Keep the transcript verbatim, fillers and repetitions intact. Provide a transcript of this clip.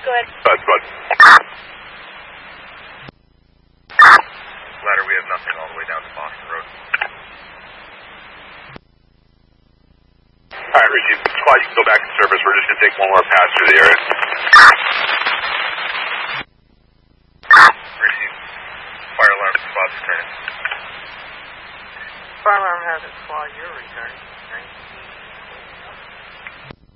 go ahead. Bud, bud. Ladder, we have nothing all the way down to Boston Road. Alright, receive. Squad, you can go back in service. We're just going to take one more pass through the area. Receive. Fire alarm spot's returning. Fire alarm has it while you're returning, right?